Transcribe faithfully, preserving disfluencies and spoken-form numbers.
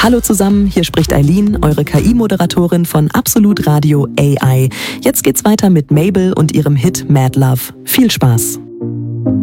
Hallo zusammen, hier spricht Eileen, eure K I-Moderatorin von Absolut Radio A I. Jetzt geht's weiter mit Mabel und ihrem Hit Mad Love. Viel Spaß!